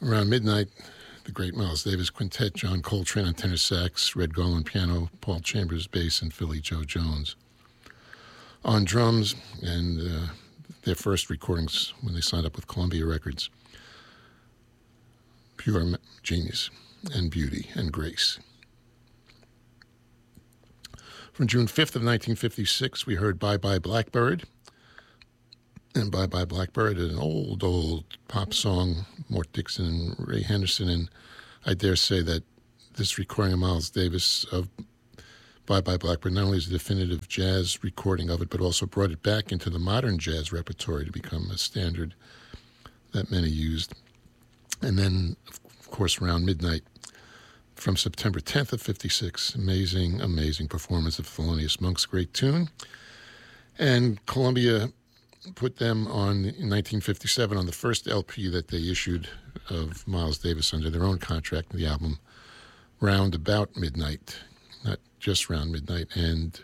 Around midnight, the great Miles Davis Quintet, John Coltrane on tenor sax, Red Garland piano, Paul Chambers bass, and Philly Joe Jones on drums, and their first recordings when they signed up with Columbia Records. Pure genius and beauty and grace. From June 5th of 1956, we heard Bye Bye Blackbird. And Bye Bye Blackbird, an old pop song, Mort Dixon and Ray Henderson, and I dare say that this recording of Miles Davis of Bye Bye Blackbird not only is a definitive jazz recording of it, but also brought it back into the modern jazz repertory to become a standard that many used. And then, of course, around midnight, from September 10th of 56, amazing performance of Thelonious Monk's great tune. And Columbia put them on, in 1957, on the first LP that they issued of Miles Davis under their own contract, the album Round About Midnight, not just Round Midnight, and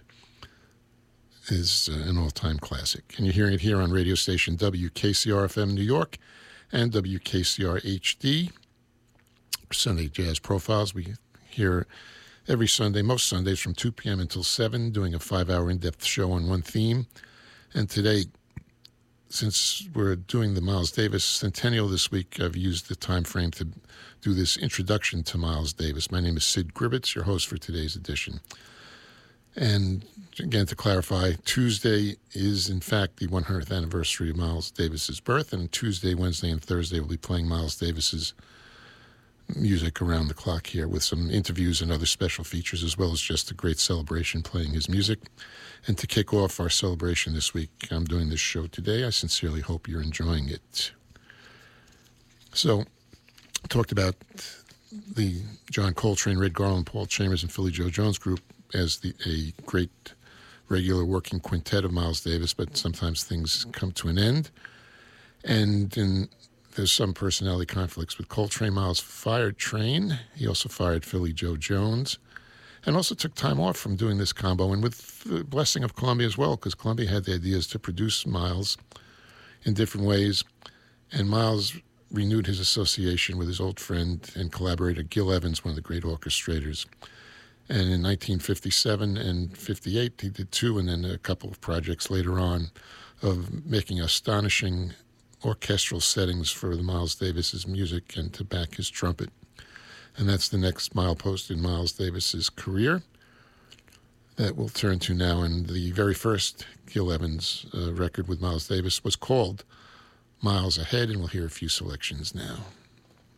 is an all-time classic. And you're hearing it here on radio station WKCR-FM New York and WKCR-HD, Sunday Jazz Profiles. We hear every Sunday, most Sundays, from 2 p.m. until 7, doing a 5-hour in-depth show on one theme. And today, since we're doing the Miles Davis Centennial this week, I've used the time frame to do this introduction to Miles Davis. My name is Sid Gribbets, your host for today's edition. And again, to clarify, Tuesday is, in fact, the 100th anniversary of Miles Davis's birth, and Tuesday, Wednesday, and Thursday we'll be playing Miles Davis's music around the clock here with some interviews and other special features, as well as just a great celebration playing his music. And to kick off our celebration this week, I'm doing this show today. I sincerely hope you're enjoying it. So, I talked about the John Coltrane, Red Garland, Paul Chambers, and Philly Joe Jones group as a great regular working quintet of Miles Davis, but sometimes things come to an end. And there's some personality conflicts with Coltrane. Miles fired Train. He also fired Philly Joe Jones, and also took time off from doing this combo, and with the blessing of Columbia as well, because Columbia had the ideas to produce Miles in different ways, and Miles renewed his association with his old friend and collaborator Gil Evans, one of the great orchestrators. And in 1957 and 58, he did two, and then a couple of projects later on of making astonishing orchestral settings for the Miles Davis's music and to back his trumpet. And that's the next milepost in Miles Davis's career that we'll turn to now. And the very first Gil Evans record with Miles Davis was called Miles Ahead, and we'll hear a few selections now.